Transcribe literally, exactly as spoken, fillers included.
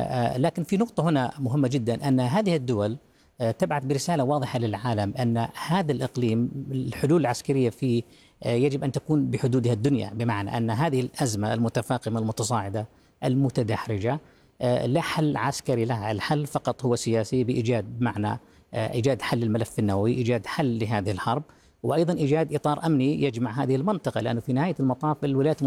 لكن في نقطة هنا مهمة جدا، أن هذه الدول تبعث برسالة واضحة للعالم أن هذا الإقليم الحلول العسكرية فيه يجب أن تكون بحدودها الدنيا، بمعنى أن هذه الأزمة المتفاقمة المتصاعدة المتدحرجة لا حل عسكري لها، الحل فقط هو سياسي، بإيجاد بمعنى إيجاد حل الملف النووي، إيجاد حل لهذه الحرب، وأيضا إيجاد إطار أمني يجمع هذه المنطقة، لأنه في نهاية المطاف الولايات